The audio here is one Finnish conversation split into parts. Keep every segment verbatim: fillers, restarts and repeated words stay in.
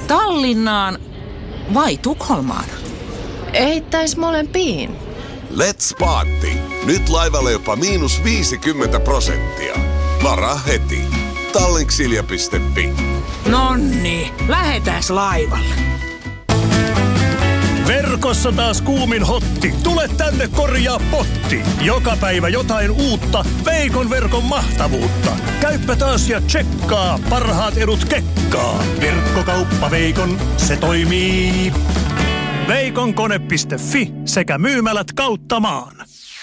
Tallinnaan vai Tukholmaan? Eittäis molempiin. Let's party! Nyt laivalle jopa miinus viisikymmentä prosenttia. Varaa heti. Tallinksilja piste fi. Nonni, lähetäs laivalle. Verkossa taas kuumin hotti. Tule tänne korjaa potti. Joka päivä jotain uutta. Veikon verkon mahtavuutta. Käyppä taas ja tsekkaa. Parhaat edut kekkaa. Verkkokauppa Veikon, se toimii. Veikonkone piste fi sekä myymälät kautta maan.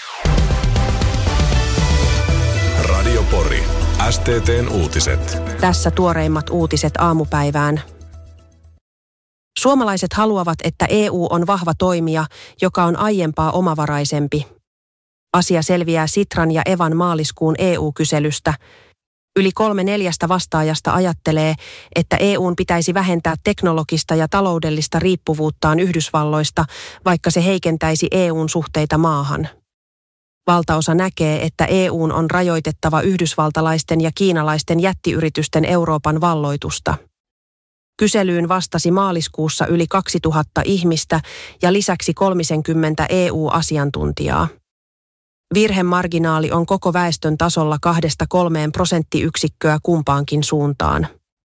Radio Pori. S T T:n uutiset. Tässä tuoreimmat uutiset aamupäivään. Suomalaiset haluavat, että E U on vahva toimija, joka on aiempaa omavaraisempi. Asia selviää Sitran ja Evan maaliskuun E U-kyselystä. Yli kolme neljästä vastaajasta ajattelee, että E U:n pitäisi vähentää teknologista ja taloudellista riippuvuuttaan Yhdysvalloista, vaikka se heikentäisi E U:n suhteita maahan. Valtaosa näkee, että E U:n on rajoitettava yhdysvaltalaisten ja kiinalaisten jättiyritysten Euroopan valloitusta. Kyselyyn vastasi maaliskuussa yli kaksituhatta ihmistä ja lisäksi kolmekymmentä E U-asiantuntijaa. Virhemarginaali on koko väestön tasolla kahdesta kolmeen prosenttiyksikköä kumpaankin suuntaan.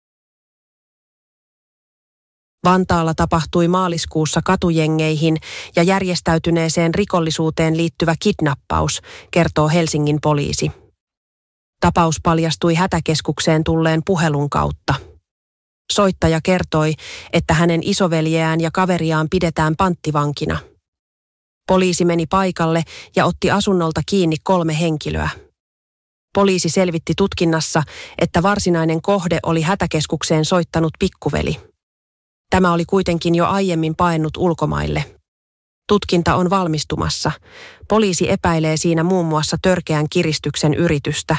Vantaalla tapahtui maaliskuussa katujengeihin ja järjestäytyneeseen rikollisuuteen liittyvä kidnappaus, kertoo Helsingin poliisi. Tapaus paljastui hätäkeskukseen tulleen puhelun kautta. Soittaja kertoi, että hänen isoveljeään ja kaveriaan pidetään panttivankina. Poliisi meni paikalle ja otti asunnolta kiinni kolme henkilöä. Poliisi selvitti tutkinnassa, että varsinainen kohde oli hätäkeskukseen soittanut pikkuveli. Tämä oli kuitenkin jo aiemmin paennut ulkomaille. Tutkinta on valmistumassa. Poliisi epäilee siinä muun muassa törkeän kiristyksen yritystä.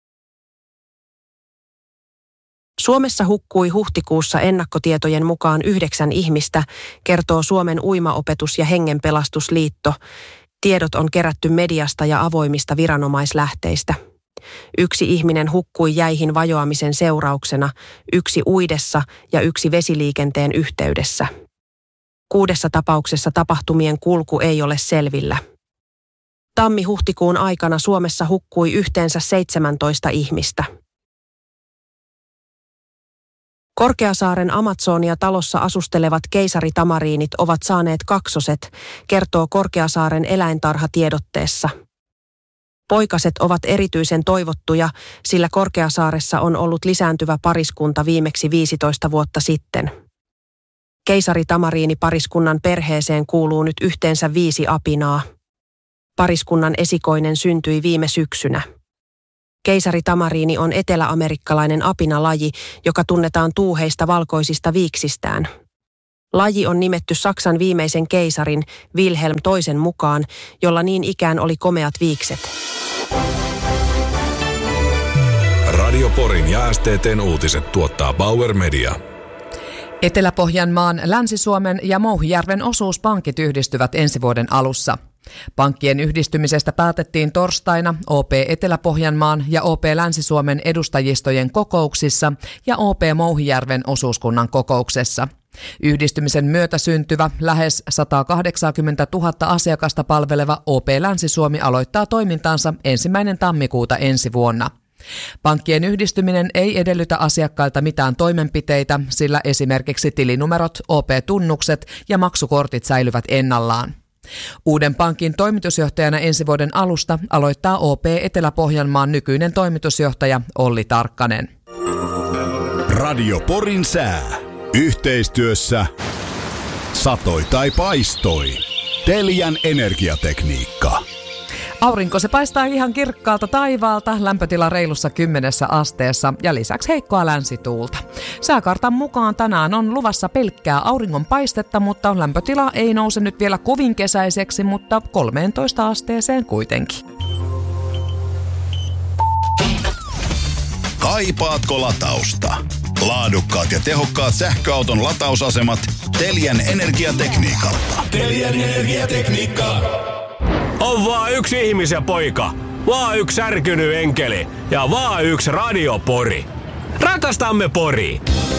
Suomessa hukkui huhtikuussa ennakkotietojen mukaan yhdeksän ihmistä, kertoo Suomen uimaopetus- ja hengenpelastusliitto. Tiedot on kerätty mediasta ja avoimista viranomaislähteistä. Yksi ihminen hukkui jäihin vajoamisen seurauksena, yksi uidessa ja yksi vesiliikenteen yhteydessä. Kuudessa tapauksessa tapahtumien kulku ei ole selvillä. Tammi-huhtikuun aikana Suomessa hukkui yhteensä seitsemäntoista ihmistä. Korkeasaaren Amazonia-talossa asustelevat keisaritamariinit ovat saaneet kaksoset, kertoo Korkeasaaren eläintarhatiedotteessa. Poikaset ovat erityisen toivottuja, sillä Korkeasaaressa on ollut lisääntyvä pariskunta viimeksi viisitoista vuotta sitten. Keisaritamariinipariskunnan perheeseen kuuluu nyt yhteensä viisi apinaa. Pariskunnan esikoinen syntyi viime syksynä. Keisaritamariini on eteläamerikkalainen apinalaji, joka tunnetaan tuuheista valkoisista viiksistään. Laji on nimetty Saksan viimeisen keisarin Wilhelm toisen mukaan, jolla niin ikään oli komeat viikset. Radio Porin ja S T T:n uutiset tuottaa Bauer Media. Etelä-Pohjanmaan, Länsi-Suomen ja Mouhijärven osuuspankit yhdistyvät ensi vuoden alussa. Pankkien yhdistymisestä päätettiin torstaina O P Etelä-Pohjanmaan ja O P Länsi-Suomen edustajistojen kokouksissa ja O P Mouhijärven osuuskunnan kokouksessa. Yhdistymisen myötä syntyvä lähes sata kahdeksankymmentätuhatta asiakasta palveleva O P Länsi-Suomi aloittaa toimintaansa ensimmäinen tammikuuta ensi vuonna. Pankkien yhdistyminen ei edellytä asiakkailta mitään toimenpiteitä, sillä esimerkiksi tilinumerot, O P-tunnukset ja maksukortit säilyvät ennallaan. Uuden pankin toimitusjohtajana ensi vuoden alusta aloittaa O P Etelä-Pohjanmaan nykyinen toimitusjohtaja Olli Tarkkanen. Radio Porin sää. Yhteistyössä satoi tai paistoi. Telian energiatekniikka. Aurinko se paistaa ihan kirkkaalta taivaalta, lämpötila reilussa kymmenessä asteessa ja lisäksi heikkoa länsituulta. Sääkartan mukaan tänään on luvassa pelkkää auringonpaistetta, mutta lämpötila ei nouse nyt vielä kovin kesäiseksi, mutta kolmeentoista asteeseen kuitenkin. Kaipaatko latausta? Laadukkaat ja tehokkaat sähköauton latausasemat Telian energiatekniikalta. Telian energiatekniikka. On vaan yksi ihmisen poika, vaan yksi särkynyt enkeli ja vaan yksi radiopori. Rakastamme Poria!